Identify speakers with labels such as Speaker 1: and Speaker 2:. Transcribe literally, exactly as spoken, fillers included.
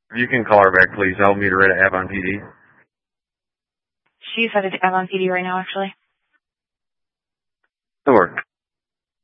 Speaker 1: You can call her back, please. I'll meet her at Avon P D.
Speaker 2: She's headed to Avon P D right now, actually.
Speaker 1: Sure.